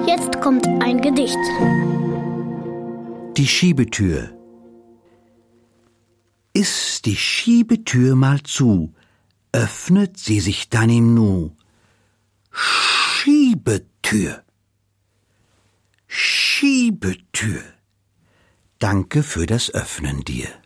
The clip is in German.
Jetzt kommt ein Gedicht. Die Schiebetür. Ist die Schiebetür mal zu, öffnet sie sich dann im Nu. Schiebetür. Schiebetür. Danke für das Öffnen dir.